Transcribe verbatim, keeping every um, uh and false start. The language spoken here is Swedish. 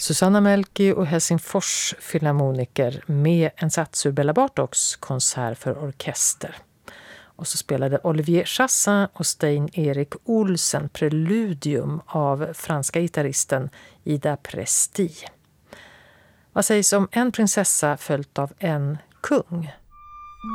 Susanna Melki och Helsingfors filharmoniker med en sats ur Bela Bartoks konsert för orkester. Och så spelade Olivier Chassin och Stein-Erik Olsen preludium av franska gitarristen Ida Presti. Vad sägs om en prinsessa följt av en kung?